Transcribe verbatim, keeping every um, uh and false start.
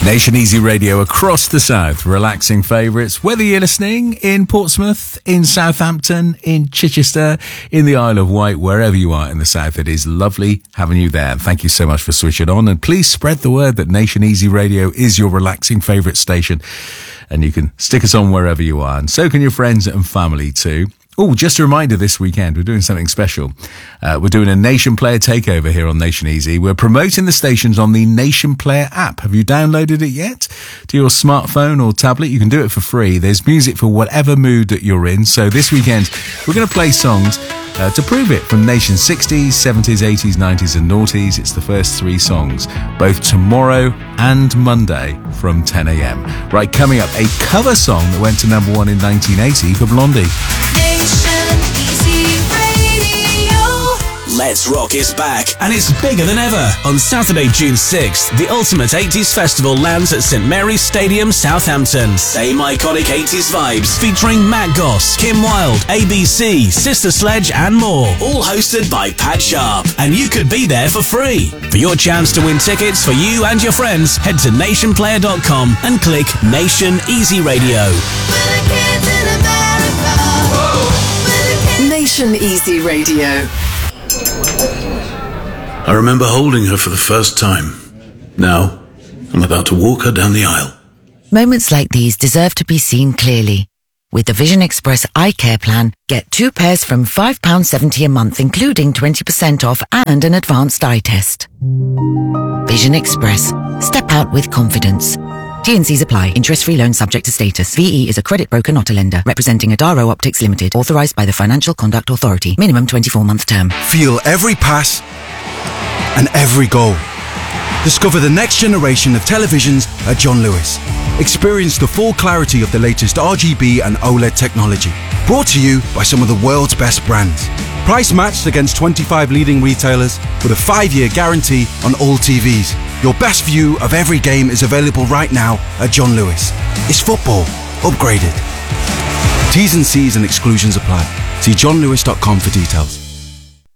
Nation Easy Radio across the south, relaxing favourites. Whether you're listening in Portsmouth, in Southampton, in Chichester, in the Isle of Wight, wherever you are in the south, it is lovely having you there. Thank you so much for switching on, and please spread the word that Nation Easy Radio is your relaxing favourite station, and you can stick us on wherever you are, and so can your friends and family too. Oh, just a reminder, this weekend we're doing something special. Uh, we're doing a Nation Player takeover here on Nation Easy. We're promoting the stations on the Nation Player app. Have you downloaded it yet? To your smartphone or tablet, you can do it for free. There's music for whatever mood that you're in. So this weekend, we're going to play songs uh, to prove it from Nation's sixties, seventies, eighties, nineties and noughties. It's the first three songs, both tomorrow and Monday from ten a.m. Right, coming up, a cover song that went to number one in nineteen eighty for Blondie. Let's Rock is back, and it's bigger than ever. On Saturday, June sixth, the Ultimate eighties Festival lands at St Mary's Stadium, Southampton. Same iconic eighties vibes, featuring Matt Goss, Kim Wilde, A B C, Sister Sledge, and more. All hosted by Pat Sharp, and you could be there for free. For your chance to win tickets for you and your friends, head to nation player dot com and click Nation Easy Radio. Nation Easy Radio. I remember holding her for the first time. Now, I'm about to walk her down the aisle. Moments like these deserve to be seen clearly. With the Vision Express Eye Care Plan, get two pairs from five pounds seventy a month, including twenty percent off and an advanced eye test. Vision Express. Step out with confidence. T and C's apply. Interest-free loan subject to status. V E is a credit broker, not a lender. Representing Adaro Optics Limited. Authorised by the Financial Conduct Authority. Minimum twenty-four month term. Feel every pass and every goal. Discover the next generation of televisions at John Lewis. Experience the full clarity of the latest R G B and OLED technology. Brought to you by some of the world's best brands. Price matched against twenty-five leading retailers with a five-year guarantee on all T Vs. Your best view of every game is available right now at John Lewis. It's football upgraded. T's and C's and exclusions apply. See john lewis dot com for details.